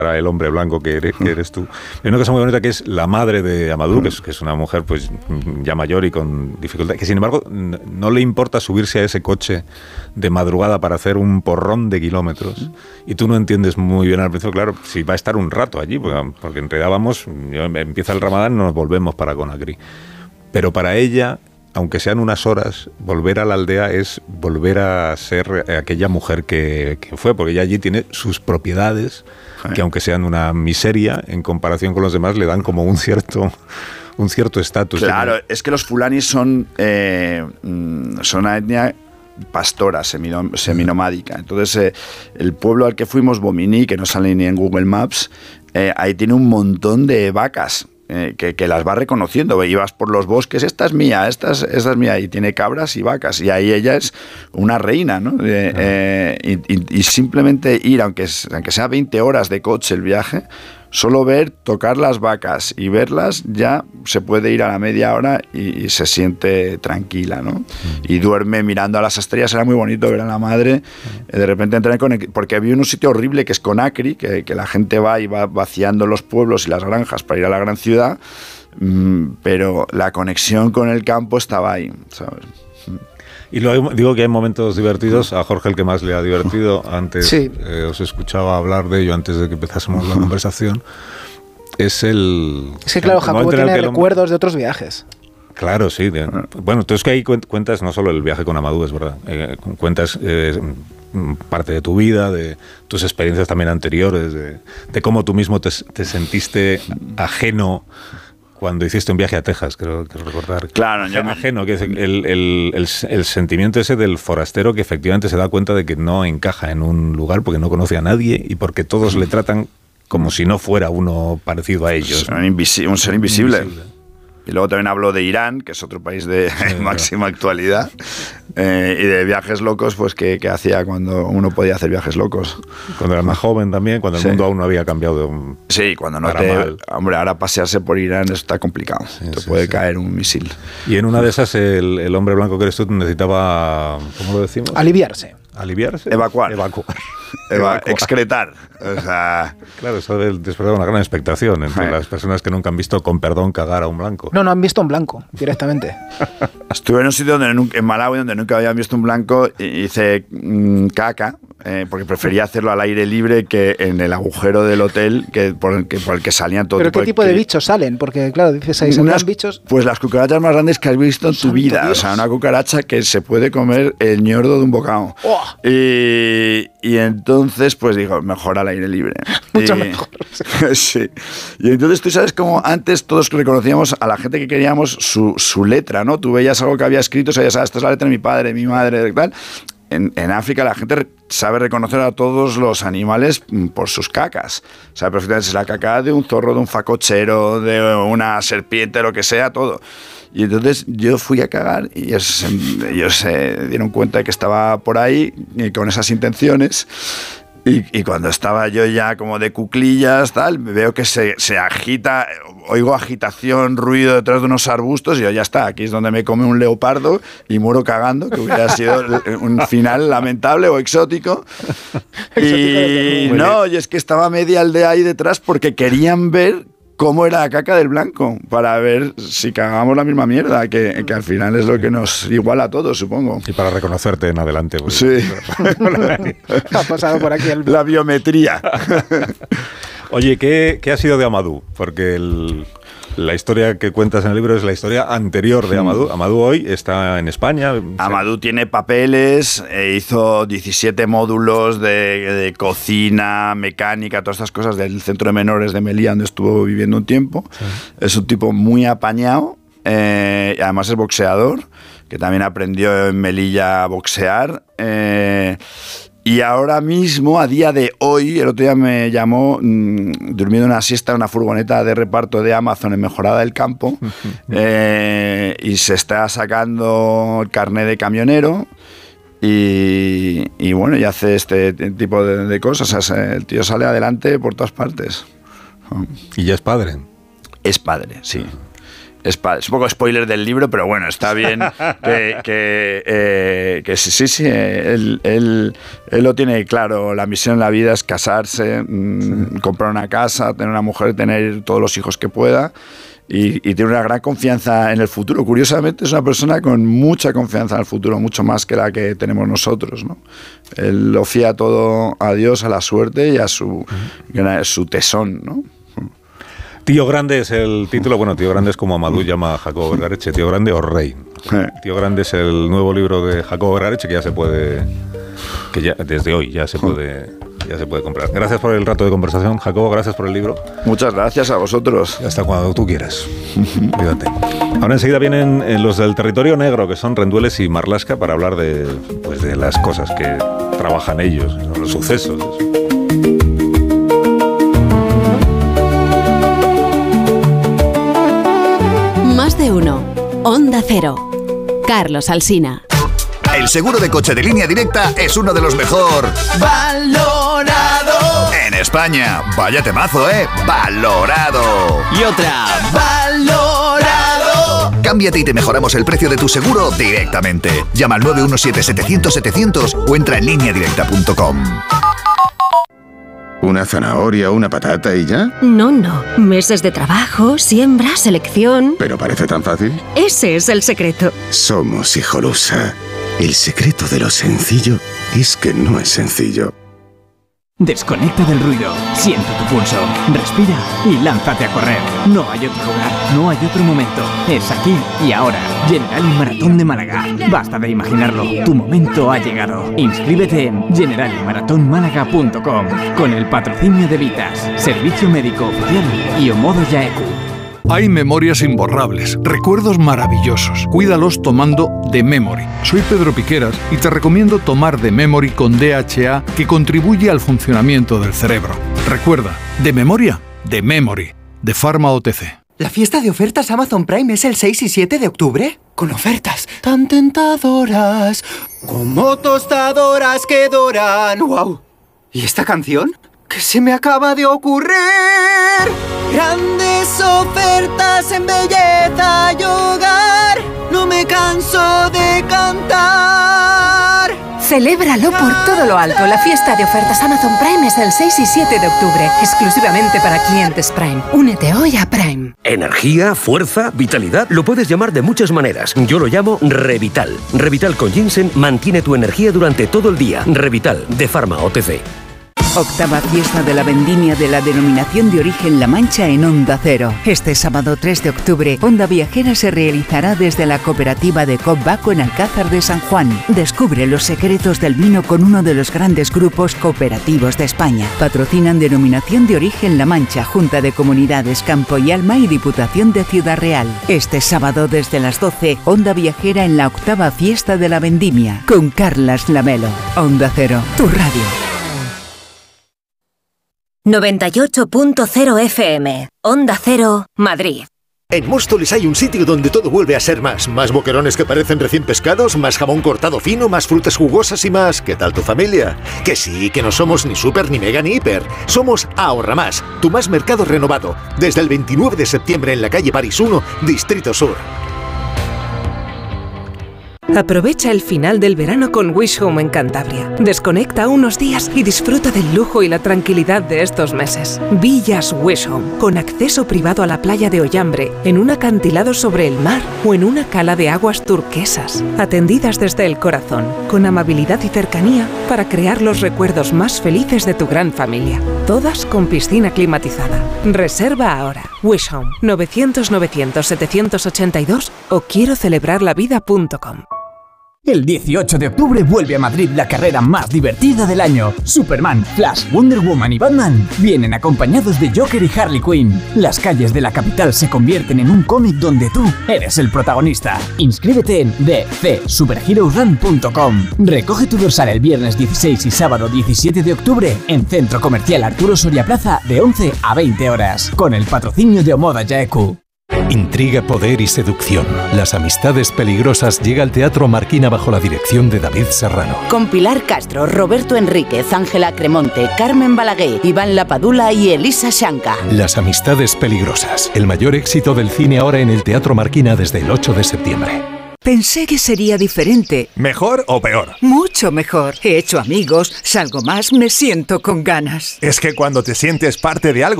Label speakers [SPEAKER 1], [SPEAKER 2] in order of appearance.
[SPEAKER 1] para el hombre blanco que eres tú. Hay una cosa muy bonita que es la madre de Amadou, que es una mujer pues ya mayor y con dificultad, que sin embargo no le importa subirse a ese coche de madrugada para hacer un porrón de kilómetros, y tú no entiendes muy bien al principio, claro, si va a estar un rato allí, porque en realidad empieza el Ramadán y nos volvemos para Conakry. Pero para ella, aunque sean unas horas, volver a la aldea es volver a ser aquella mujer que fue, porque ella allí tiene sus propiedades, que aunque sean una miseria, en comparación con los demás, le dan como un cierto estatus.
[SPEAKER 2] Claro, es que los fulanis son una etnia pastora, seminomádica. Entonces, el pueblo al que fuimos, Bomini, que no sale ni en Google Maps, ahí tiene un montón de vacas. Que las va reconociendo, ibas por los bosques, esta es mía, esta es mía, y tiene cabras y vacas, y ahí ella es una reina, ¿no? Y simplemente ir, aunque sea 20 horas de coche el viaje, solo ver, tocar las vacas y verlas, ya se puede ir a la media hora y se siente tranquila, ¿no? Y duerme mirando a las estrellas. Era muy bonito ver a la madre, de repente entrar porque había un sitio horrible que es Conakry, que la gente va y va vaciando los pueblos y las granjas para ir a la gran ciudad, pero la conexión con el campo estaba ahí, ¿sabes?
[SPEAKER 1] Y digo que hay momentos divertidos. A Jorge el que más le ha divertido, antes sí. Os escuchaba hablar de ello antes de que empezásemos la conversación, es
[SPEAKER 3] que claro, Jacobo tiene recuerdos de otros viajes.
[SPEAKER 1] Claro, sí. Bueno, tú es que ahí cuentas no solo el viaje con Amadou, es verdad, cuentas parte de tu vida, de tus experiencias también anteriores, de cómo tú mismo te sentiste ajeno cuando hiciste un viaje a Texas, creo recordar.
[SPEAKER 2] Claro,
[SPEAKER 1] ajeno, que es el sentimiento ese del forastero que efectivamente se da cuenta de que no encaja en un lugar porque no conoce a nadie y porque todos le tratan como si no fuera uno parecido a ellos.
[SPEAKER 2] Un ser invisible. Y luego también hablo de Irán, que es otro país de máxima actualidad, y de viajes locos, pues que hacía cuando uno podía hacer viajes locos.
[SPEAKER 1] Cuando era más joven también, cuando el mundo aún no había cambiado.
[SPEAKER 2] Sí, cuando no te... Hombre, ahora pasearse por Irán está complicado. Te puede caer un misil.
[SPEAKER 1] Y en una de esas, el hombre blanco que eres tú necesitaba, ¿cómo lo decimos?
[SPEAKER 3] Aliviarse.
[SPEAKER 2] Evacuar. Excretar. O sea,
[SPEAKER 1] claro, eso despertar una gran expectación entre las personas que nunca han visto, con perdón, cagar a un blanco.
[SPEAKER 3] No han visto un blanco directamente.
[SPEAKER 2] Estuve en un sitio en Malawi donde nunca habían visto un blanco y hice caca, porque prefería hacerlo al aire libre que en el agujero del hotel por el que salían todo.
[SPEAKER 3] ¿Pero qué tipo de bichos salen? Porque claro, dices ahí salen bichos.
[SPEAKER 2] Pues las cucarachas más grandes que has visto en tu vida. Dios. O sea, una cucaracha que se puede comer el ñordo de un bocado.
[SPEAKER 3] ¡Oh!
[SPEAKER 2] Y entonces, pues digo, mejor al aire libre.
[SPEAKER 3] Mucho mejor.
[SPEAKER 2] Sí. Y entonces tú sabes cómo antes todos reconocíamos a la gente que queríamos su letra, ¿no? Tú veías algo que había escrito, sabías, esta es la letra de mi padre, mi madre, tal. En África la gente sabe reconocer a todos los animales por sus cacas. Sabe perfectamente si es la caca de un zorro, de un facochero, de una serpiente, lo que sea, todo. Y entonces yo fui a cagar y ellos se dieron cuenta de que estaba por ahí y con esas intenciones. Y cuando estaba yo ya como de cuclillas, tal, veo que se agita, oigo agitación, ruido detrás de unos arbustos y yo, ya está, aquí es donde me come un leopardo y muero cagando, que hubiera sido un final lamentable o exótico. Y no, y es que estaba media aldea ahí detrás porque querían ver cómo era la caca del blanco, para ver si cagamos la misma mierda, que al final es lo que nos iguala a todos, supongo.
[SPEAKER 1] Y para reconocerte en adelante. Pues,
[SPEAKER 2] sí.
[SPEAKER 3] Ha pasado por aquí
[SPEAKER 2] la biometría.
[SPEAKER 1] Oye, ¿qué ha sido de Amadou? Porque la historia que cuentas en el libro es la historia anterior de Amadou. Amadou hoy está en España.
[SPEAKER 2] Amadou tiene papeles, hizo 17 módulos de cocina, mecánica, todas estas cosas del centro de menores de Melilla, donde estuvo viviendo un tiempo. Sí. Es un tipo muy apañado, además es boxeador, que también aprendió en Melilla a boxear. Y ahora mismo, a día de hoy, el otro día me llamó durmiendo una siesta en una furgoneta de reparto de Amazon en Mejorada del Campo y se está sacando el carnet de camionero y bueno, y hace este tipo de cosas. O sea, el tío sale adelante por todas partes.
[SPEAKER 1] ¿Y ya es padre?
[SPEAKER 2] Es padre, sí. Es un poco spoiler del libro, pero bueno, está bien que sí, él lo tiene claro. La misión en la vida es casarse, comprar una casa, tener una mujer, tener todos los hijos que pueda. Y tiene una gran confianza en el futuro. Curiosamente, es una persona con mucha confianza en el futuro, mucho más que la que tenemos nosotros, ¿no? Él lo fía todo a Dios, a la suerte y a su tesón, ¿no?
[SPEAKER 1] Tío Grande es el título. Bueno, Tío Grande es como Amadou llama a Jacobo Vergareche, Tío Grande o Rey. Tío Grande es el nuevo libro de Jacobo Vergareche que ya se puede, desde hoy ya se puede comprar. Gracias por el rato de conversación, Jacobo, gracias por el libro.
[SPEAKER 2] Muchas gracias a vosotros.
[SPEAKER 1] Hasta cuando tú quieras. Cuídate. Ahora enseguida vienen los del territorio negro, que son Rendueles y Marlaska, para hablar de las cosas que trabajan ellos, los sucesos.
[SPEAKER 4] Más de uno. Onda Cero. Carlos Alsina.
[SPEAKER 5] El seguro de coche de Línea Directa es uno de los mejor
[SPEAKER 6] valorado
[SPEAKER 5] en España. Vaya temazo, valorado.
[SPEAKER 6] Y otra, valorado.
[SPEAKER 5] Cámbiate y te mejoramos el precio de tu seguro directamente. Llama al 917-700-700 o entra en lineadirecta.com.
[SPEAKER 7] ¿Una zanahoria, una patata y ya?
[SPEAKER 8] No. Meses de trabajo, siembra, selección...
[SPEAKER 7] ¿Pero parece tan fácil?
[SPEAKER 8] Ese es el secreto.
[SPEAKER 7] Somos Hijolusa. El secreto de lo sencillo es que no es sencillo.
[SPEAKER 9] Desconecta del ruido, siente tu pulso, respira y lánzate a correr. No hay otro lugar, no hay otro momento. Es aquí y ahora. Generali Maratón de Málaga. Basta de imaginarlo, tu momento ha llegado. Inscríbete en generaliMaratonmálaga.com con el patrocinio de Vitas, Servicio Médico Oficial y Omodo Yaeku.
[SPEAKER 10] Hay memorias imborrables, recuerdos maravillosos. Cuídalos tomando The Memory. Soy Pedro Piqueras y te recomiendo tomar The Memory con DHA, que contribuye al funcionamiento del cerebro. Recuerda, de memoria, The Memory, de Pharma OTC.
[SPEAKER 11] ¿La fiesta de ofertas Amazon Prime es el 6 y 7 de octubre? Con ofertas tan tentadoras, como tostadoras que doran. ¡Wow! ¿Y esta canción? ¿Qué se me acaba de ocurrir? Grandes ofertas en belleza y hogar, no me canso de cantar.
[SPEAKER 12] Celébralo por todo lo alto. La fiesta de ofertas Amazon Prime es el 6 y 7 de octubre, exclusivamente para clientes Prime. Únete hoy a Prime.
[SPEAKER 13] Energía, fuerza, vitalidad, lo puedes llamar de muchas maneras. Yo lo llamo Revital. Revital con ginseng mantiene tu energía durante todo el día. Revital, de Pharma OTC.
[SPEAKER 14] Octava fiesta de la vendimia de la denominación de origen La Mancha en Onda Cero. Este sábado 3 de octubre, Onda Viajera se realizará desde la cooperativa de Cop Baco en Alcázar de San Juan. Descubre los secretos del vino con uno de los grandes grupos cooperativos de España. Patrocinan denominación de origen La Mancha, Junta de Comunidades Campo y Alma y Diputación de Ciudad Real. Este sábado desde las 12, Onda Viajera en la octava fiesta de la vendimia, con Carlas Lamelo. Onda Cero, tu radio.
[SPEAKER 8] 98.0 FM, Onda Cero, Madrid.
[SPEAKER 15] En Móstoles hay un sitio donde todo vuelve a ser más. Más boquerones que parecen recién pescados, más jamón cortado fino, más frutas jugosas y más. ¿Qué tal tu familia? Que sí, que no somos ni súper, ni mega, ni hiper. Somos Ahorra Más, tu más mercado renovado. Desde el 29 de septiembre en la calle París 1, Distrito Sur.
[SPEAKER 16] Aprovecha el final del verano con Wish Home en Cantabria. Desconecta unos días y disfruta del lujo y la tranquilidad de estos meses. Villas Wish Home, con acceso privado a la playa de Ollambre, en un acantilado sobre el mar o en una cala de aguas turquesas. Atendidas desde el corazón, con amabilidad y cercanía para crear los recuerdos más felices de tu gran familia. Todas con piscina climatizada. Reserva ahora. Wish Home, 900-900-782 o quiero celebrarlavida.com.
[SPEAKER 9] El 18 de octubre vuelve a Madrid la carrera más divertida del año. Superman, Flash, Wonder Woman y Batman vienen acompañados de Joker y Harley Quinn. Las calles de la capital se convierten en un cómic donde tú eres el protagonista. Inscríbete en dcsuperheroesrun.com. Recoge tu dorsal el viernes 16 y sábado 17 de octubre en Centro Comercial Arturo Soria Plaza de 11 a 20 horas. Con el patrocinio de Omoda Yaeku.
[SPEAKER 6] Intriga, poder y seducción. Las amistades peligrosas llega al Teatro Marquina bajo la dirección de David Serrano.
[SPEAKER 17] Con Pilar Castro, Roberto Enríquez, Ángela Cremonte, Carmen Balaguer, Iván Lapadula y Elisa Shanka.
[SPEAKER 6] Las amistades peligrosas. El mayor éxito del cine ahora en el Teatro Marquina desde el 8 de septiembre.
[SPEAKER 14] Pensé que sería diferente.
[SPEAKER 18] ¿Mejor o peor?
[SPEAKER 14] Mucho mejor. He hecho amigos, salgo más, me siento con ganas.
[SPEAKER 18] Es que cuando te sientes parte de algo